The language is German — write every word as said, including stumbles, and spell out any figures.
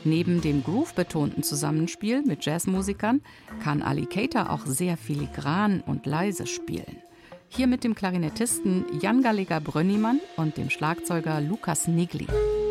Neben dem groove-betonten Zusammenspiel mit Jazzmusikern kann Alligator auch sehr filigran und leise spielen. Hier mit dem Klarinettisten Jan Gallagher Brönnimann und dem Schlagzeuger Lukas Nigli.